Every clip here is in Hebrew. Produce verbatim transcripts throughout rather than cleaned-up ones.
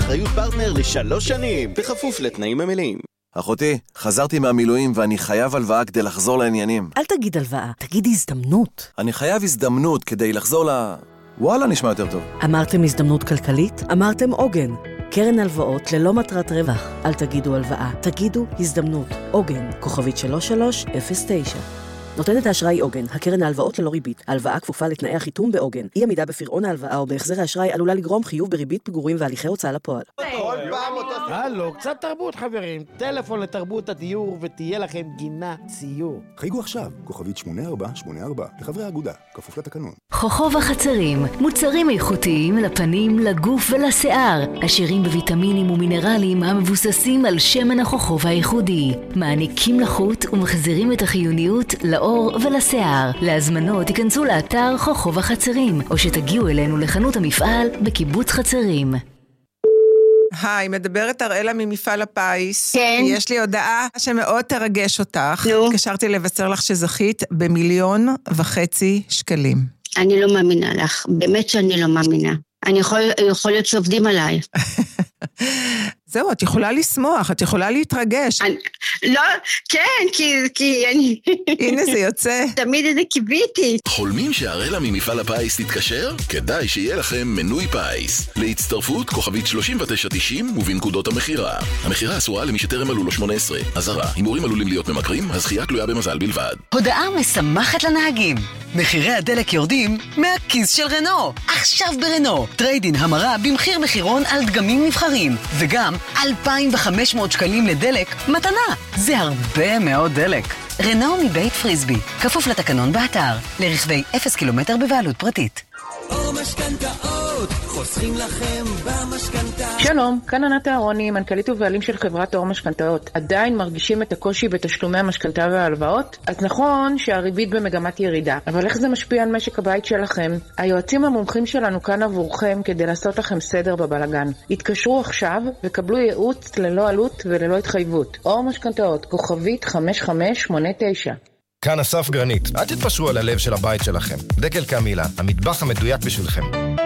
באחריות פרטנר לשלוש שנים, בכפוף לתנאים המלאים. אחותי, חזרתי מהמילואים ואני חייב הלוואה כדי לחזור לעניינים. אל תגיד הלוואה, תגיד הזדמנות. אני חייב הזדמנות כדי לחזור ל... וואלה, נשמע יותר טוב. אמרתם הזדמנות כלכלית? אמרתם עוגן. קרן הלוואות ללא מטרת רווח. אל תגידו הלוואה, תגידו הזדמנות. עוגן, כוכבית שלוש שלוש אפס תשע. נותנת האשראי עוגן, הקרן ההלוואות ללא ריבית. ההלוואה כפופה לתנאי החיתום בעוגן. אי עמידה בפירעון ההלוואה או בהחזר האשראי עלולה לגרום חיוב בריבית פיגורים והליכי הוצאה לפועל. כל פעם אותו... הלו, קצת תרבות חברים. טלפון לתרבות הדיור ותהיה לכם גינה ציור. חייגו עכשיו, כוכבית שמונה ארבע שמונה ארבע, לחברי האגודה, כפוף לתקנון. חוכב החצרים, מוצרים איכותיים לפנים, לגוף ולשיער, עשירים בוויטמינים ומינרלים המבוססים על שמן החוכב הייחודי. מעניקים לחוט ומחזירים את החיוניות לאור ולשיער. להזמנות תיכנסו לאתר חוכב החצרים, או שתגיעו אלינו לחנות המפעל בקיבוץ חצרים. היי, מדברת אראלה ממפעל הפיס. כן. יש לי הודעה שמאוד תרגש אותך. נו. התקשרתי לבשר לך שזכית במיליון וחצי שקלים. אני לא מאמינה לך, באמת שאני לא מאמינה. אני יכול, יכול להיות שעובדים עליי. זהו, את יכולה לשמוח, את יכולה להתרגש. אני, לא, כן, כי, כי אני... הנה זה יוצא. תמיד איזה קיביתי. חולמים שהראלה ממפעל הפיס תתקשר? כדאי שיהיה לכם מנוי פיס. להצטרפות כוכבית שלושים ותשע תשעים ובנקודות המחירה. המחירה אסורה למי שטרם מלאו לו שמונה עשרה. אזהרה, הימורים עלולים להיות ממכרים, הזכייה תלויה במזל בלבד. הודעה משמחת לנהגים. מחירי הדלק יורדים מהכיס של רנו. עכשיו ברנו. טריידין המרה במחיר מחירון על דגמים נבחרים. וגם אלפיים וחמש מאות שקלים לדלק מתנה. זה הרבה מאוד דלק. רנו מבית פריסבי. כפוף לתקנון באתר. לרכבי אפס קילומטר בבעלות פרטית. או משכנתאות, חוסכים לכם במשכנתה. שלום, כאן ענת אהרוני, מנכ"לית ובעלים של חברת אור משכנתאות. עדיין מרגישים את הקושי בתשלומי המשכנתה וההלוואות? אז נכון שהריבית במגמת ירידה, אבל איך זה משפיע על משק הבית שלכם? היועצים המומחים שלנו כאן עבורכם כדי לעשות לכם סדר בבלגן. התקשרו עכשיו וקבלו ייעוץ ללא עלות וללא התחייבות. אור משכנתאות, כוכבית חמש חמש שמונה תשע. כאן אסף גרנית, אל תתפשרו על הלב של הבית שלכם. דקל קמילה, המטבח המדויק בשבילכם.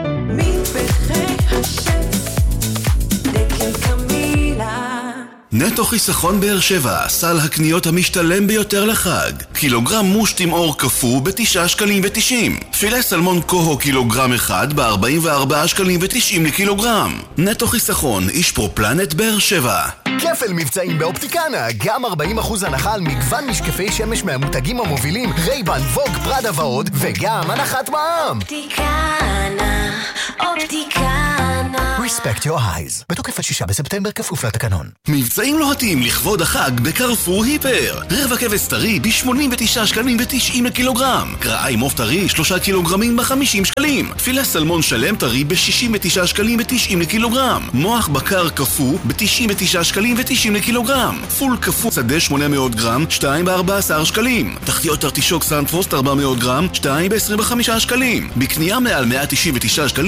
מטבחי השף, דקל קמילה. נטו חיסכון באר שבע, סל הקניות המשתלם ביותר לחג. קילוגרם מוש תימאור קפוא בתשעה שקלים ותשעים. פילה סלמון קוהו קילוגרם אחד ב-ארבעים וארבעה שקלים ותשעים לקילוגרם. נטו חיסכון, איש פרופלנט באר שבע. כפל מבצעים באופטיקנה, גם ארבעים אחוז הנחה על מגוון משקפי שמש מהמותגים המובילים, רייבן, ווג, פרדה ועוד, וגם הנחת מע"מ. אופטיקנה, אופטיקנה. Respect your eyes. בתוקף עד שישה בספטמבר כפוף לתקנון. מבצעים לוהטים לכבוד החג בקרפור היפר. רבע כבש טרי ב-שמונים ותשעה שקלים ותשעים לקילוגרם. קרעי מוף טרי שלושה קילוגרמים ב-חמישים שקלים. פילה סלמון שלם טרי ב-שישים ותשעה שקלים ותשעים לקילוגרם. מוח בקר קפוא ב-תשעים ותשעה שקלים ותשעים לקילוגרם. פול קפוא שדה שמונה מאות גרם, שתיים ב-ארבעה עשר שקלים. תחתיות ארטישוק סנפרוסט ארבע מאות גרם, שתיים ב-עשרים וחמישה שקלים. בקנייה מעל מאה תשעים ותשעה שקלים